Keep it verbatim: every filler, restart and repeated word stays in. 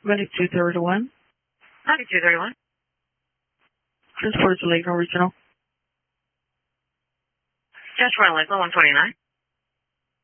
ninety-two thirty-one. ninety-two thirty-one. Transport to Lakeland Regional. Transport to Lakeland, one twenty-nine.